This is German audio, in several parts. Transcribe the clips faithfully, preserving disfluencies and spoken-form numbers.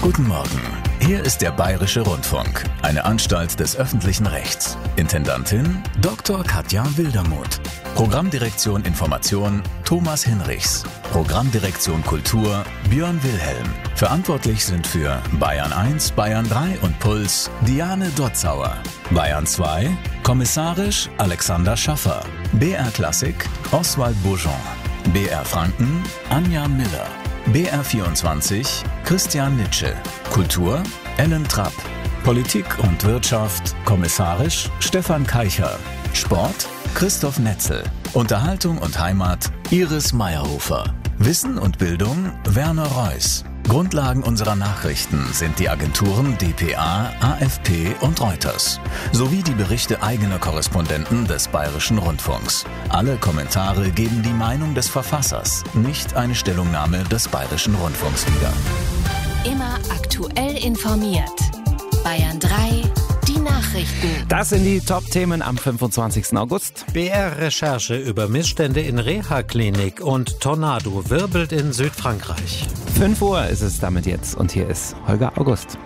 Guten Morgen. Hier ist der Bayerische Rundfunk, eine Anstalt des öffentlichen Rechts. Intendantin Doktor Katja Wildermuth. Programmdirektion Information Thomas Hinrichs. Programmdirektion Kultur Björn Wilhelm. Verantwortlich sind für Bayern eins, Bayern drei und Puls Diane Dotzauer. Bayern zwei, kommissarisch Alexander Schaffer. B R Klassik Oswald Bourgeon. B R Franken Anja Miller. B R vierundzwanzig Christian Nitsche. Kultur Ellen Trapp. Politik und Wirtschaft kommissarisch Stefan Keicher. Sport Christoph Netzel. Unterhaltung und Heimat Iris Meyerhofer. Wissen und Bildung Werner Reuss. Grundlagen unserer Nachrichten sind die Agenturen D P A, A F P und Reuters, sowie die Berichte eigener Korrespondenten des Bayerischen Rundfunks. Alle Kommentare geben die Meinung des Verfassers, nicht eine Stellungnahme des Bayerischen Rundfunks wieder. Immer aktuell informiert. Bayern drei, die Nachrichten. Das sind die Top-Themen am fünfundzwanzigsten August. B R-Recherche über Missstände in Reha-Klinik und Tornado wirbelt in Südfrankreich. fünf Uhr ist es damit jetzt und hier ist Holger August.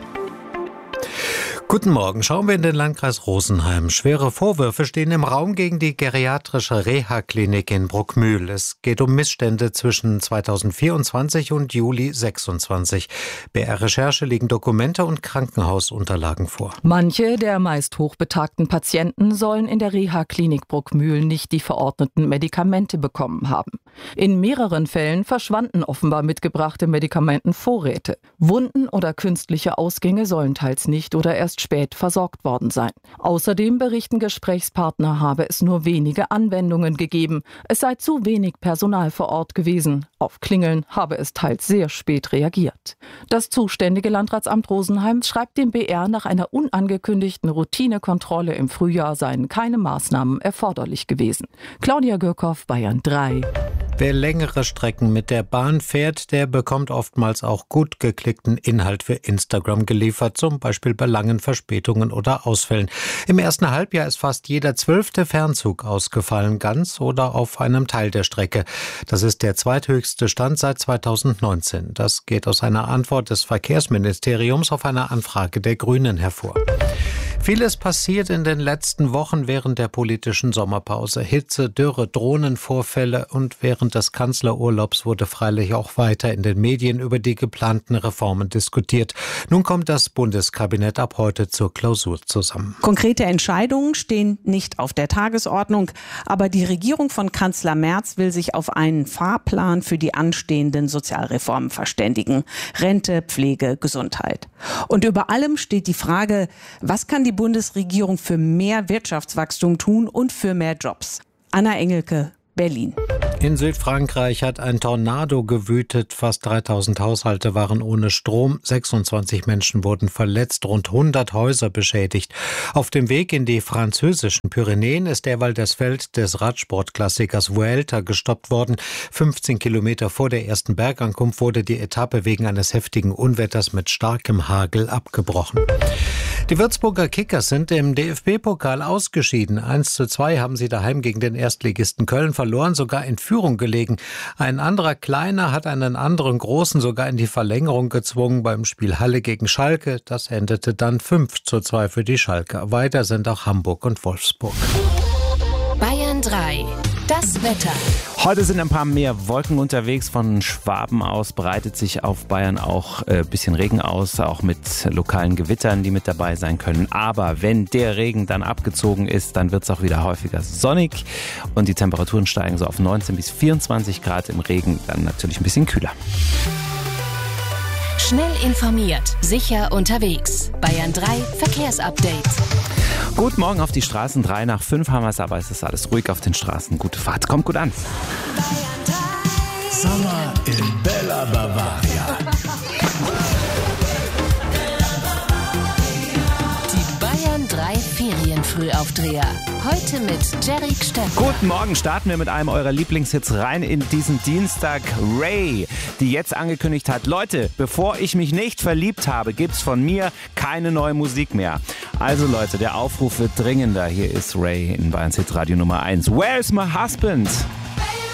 Guten Morgen, schauen wir in den Landkreis Rosenheim. Schwere Vorwürfe stehen im Raum gegen die geriatrische Reha-Klinik in Bruckmühl. Es geht um Missstände zwischen zweitausendvierundzwanzig und Juli sechsundzwanzig. B R-Recherche liegen Dokumente und Krankenhausunterlagen vor. Manche der meist hochbetagten Patienten sollen in der Reha-Klinik Bruckmühl nicht die verordneten Medikamente bekommen haben. In mehreren Fällen verschwanden offenbar mitgebrachte Medikamentenvorräte. Wunden oder künstliche Ausgänge sollen teils nicht oder erst spät versorgt worden sein. Außerdem berichten Gesprächspartner, habe es nur wenige Anwendungen gegeben. Es sei zu wenig Personal vor Ort gewesen. Auf Klingeln habe es teils sehr spät reagiert. Das zuständige Landratsamt Rosenheim schreibt dem B R, nach einer unangekündigten Routinekontrolle im Frühjahr seien keine Maßnahmen erforderlich gewesen. Claudia Gürkow, Bayern drei. Wer längere Strecken mit der Bahn fährt, der bekommt oftmals auch gut geklickten Inhalt für Instagram geliefert, zum Beispiel bei langen Verspätungen oder Ausfällen. Im ersten Halbjahr ist fast jeder zwölfte Fernzug ausgefallen, ganz oder auf einem Teil der Strecke. Das ist der zweithöchste Stand seit zweitausendneunzehn. Das geht aus einer Antwort des Verkehrsministeriums auf eine Anfrage der Grünen hervor. Vieles passiert in den letzten Wochen während der politischen Sommerpause. Hitze, Dürre, Drohnenvorfälle und während des Kanzlerurlaubs wurde freilich auch weiter in den Medien über die geplanten Reformen diskutiert. Nun kommt das Bundeskabinett ab heute zur Klausur zusammen. Konkrete Entscheidungen stehen nicht auf der Tagesordnung, aber die Regierung von Kanzler Merz will sich auf einen Fahrplan für die anstehenden Sozialreformen verständigen. Rente, Pflege, Gesundheit. Und über allem steht die Frage, was kann die Bundesregierung für mehr Wirtschaftswachstum tun und für mehr Jobs? Anna Engelke, Berlin. In Südfrankreich hat ein Tornado gewütet. Fast dreitausend Haushalte waren ohne Strom. sechsundzwanzig Menschen wurden verletzt, rund hundert Häuser beschädigt. Auf dem Weg in die französischen Pyrenäen ist derweil das Feld des Radsportklassikers Vuelta gestoppt worden. fünfzehn Kilometer vor der ersten Bergankunft wurde die Etappe wegen eines heftigen Unwetters mit starkem Hagel abgebrochen. Die Würzburger Kickers sind im D F B-Pokal ausgeschieden. eins zu zwei haben sie daheim gegen den Erstligisten Köln verloren, sogar in Führung gelegen. Ein anderer Kleiner hat einen anderen Großen sogar in die Verlängerung gezwungen beim Spiel Halle gegen Schalke. Das endete dann fünf zu zwei für die Schalker. Weiter sind auch Hamburg und Wolfsburg. Bayern drei. Das Wetter. Heute sind ein paar mehr Wolken unterwegs. Von Schwaben aus breitet sich auf Bayern auch ein äh, bisschen Regen aus, auch mit lokalen Gewittern, die mit dabei sein können. Aber wenn der Regen dann abgezogen ist, dann wird es auch wieder häufiger sonnig und die Temperaturen steigen so auf neunzehn bis vierundzwanzig Grad, im Regen dann natürlich ein bisschen kühler. Schnell informiert, sicher unterwegs. Bayern drei Verkehrsupdate. Gut, morgen auf die Straßen. drei nach fünf haben wir es, aber es ist alles ruhig auf den Straßen. Gute Fahrt, kommt gut an. Sommer in Bella Bavaria. Die Bayern drei Ferienfrühaufdreher. Heute mit Jerry Steffen. Guten Morgen, starten wir mit einem eurer Lieblingshits rein in diesen Dienstag. Ray, die jetzt angekündigt hat, Leute, bevor ich mich nicht verliebt habe, gibt's von mir keine neue Musik mehr. Also Leute, der Aufruf wird dringender. Hier ist Ray in Bayerns Hitradio Nummer eins. Where's my husband?